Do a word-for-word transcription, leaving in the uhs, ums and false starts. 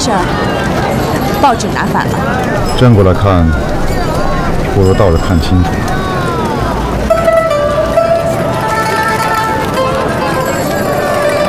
事儿？报纸拿反了。 正过来看，不如倒着看清楚。